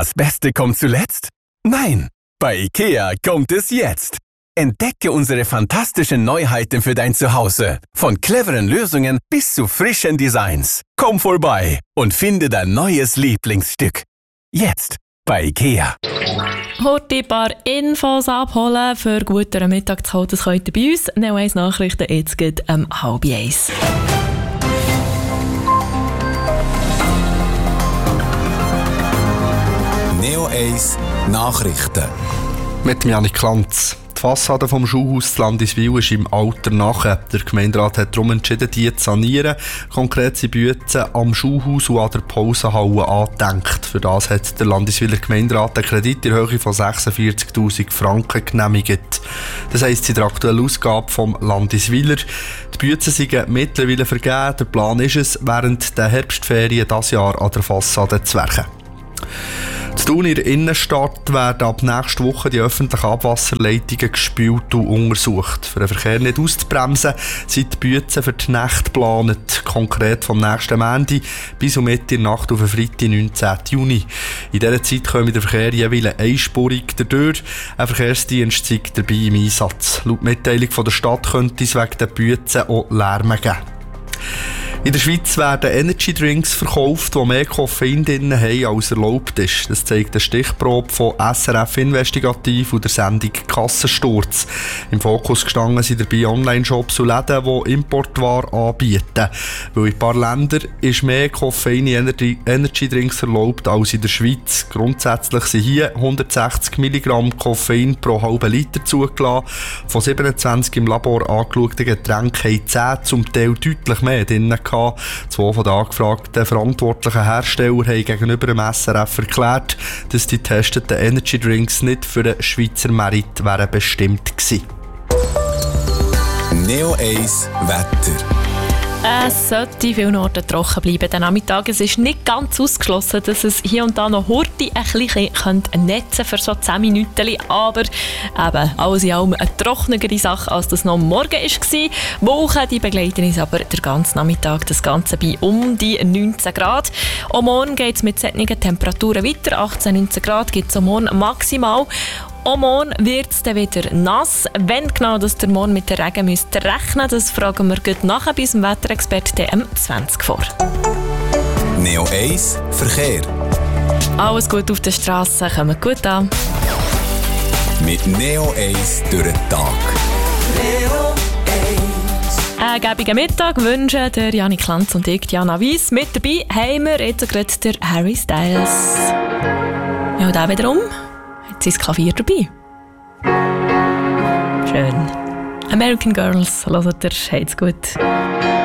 Das Beste kommt zuletzt? Nein, bei IKEA kommt es jetzt. Entdecke unsere fantastischen Neuheiten für dein Zuhause. Von cleveren Lösungen bis zu frischen Designs. Komm vorbei und finde dein neues Lieblingsstück. Jetzt bei IKEA. Heute ein paar Infos abholen für guten Mittag zu holen. Das könnt ihr bei uns. Neo 1 Nachrichten, jetzt geht 12:30. Neo 1 Nachrichten. Mit Janik Klanz. Die Fassade vom Schulhaus Landiswil ist im Alter nachher. Der Gemeinderat hat darum entschieden, die zu sanieren. Konkret sind Bützen am Schulhaus und an der Pausenhalle angedenkt. Für das hat der Landiswiler Gemeinderat einen Kredit in der Höhe von 46'000 Franken genehmigt. Das heisst, in der aktuellen Ausgabe vom Landiswiler. Die Bützen sind mittlerweile vergeben. Der Plan ist es, während der Herbstferien dieses Jahr an der Fassade zu werken. In Thun in der Innenstadt werden ab nächster Woche die öffentlichen Abwasserleitungen gespült und untersucht. Für den Verkehr nicht auszubremsen, sind die Bützen für die Nacht geplant. Konkret vom nächsten Montag bis um Mitte in der Nacht auf den Freitag, 19. Juni. In dieser Zeit kommt der Verkehr jeweils einspurig dadurch. Ein Verkehrsdienst sei dabei im Einsatz. Laut Mitteilung von der Stadt könnte es wegen der Bützen auch Lärm geben. In der Schweiz werden Energy Drinks verkauft, die mehr Koffein drin haben, als erlaubt ist. Das zeigt eine Stichprobe von SRF Investigativ und der Sendung Kassensturz. Im Fokus gestanden sind dabei Online-Shops und Läden, die Importware anbieten. Weil in ein paar Ländern ist mehr Koffein in Energy Drinks erlaubt als in der Schweiz. Grundsätzlich sind hier 160 Milligramm Koffein pro halben Liter zugelassen. Von 27 im Labor angeschauten Getränken haben 10 zum Teil deutlich mehr drin gehabt. Zwei von den angefragten verantwortlichen Herstellern haben gegenüber dem SRF erklärt, dass die getesteten Energy Drinks nicht für den Schweizer Markt wären bestimmt gewesen. Neo 1 Wetter. Es sollte vielen Orten trocken bleiben. Der Nachmittag, es ist nicht ganz ausgeschlossen, dass es hier und da noch Hurti ein bisschen netzen für so 10 Minuten. Aber eben, alles in allem eine trockenere Sache, als das noch morgen war. Wolken, die begleiten uns aber den ganzen Nachmittag, das Ganze bei um die 19 Grad. Auch morgen geht es mit solchen Temperaturen weiter. 18, 19 Grad gibt es morgen maximal. Auch morgen wird es dann wieder nass. Wenn genau das der morgen mit dem Regen müsst rechnen, das fragen wir gleich nachher bei unserem Wetterexperten 20 vor. Neo 1 Verkehr. Alles gut auf der Straße, kommt gut an. Mit Neo 1 durch den Tag. Neo 1. Einen gäbigen Mittag wünschen der Janik Klanz und ich, Diana Weiss. Mit dabei haben wir jetzt gerade der Harry Styles. Ja, und auch wiederum hat sein Klavier dabei. Schön. American Girls, hört ihr, habt's gut.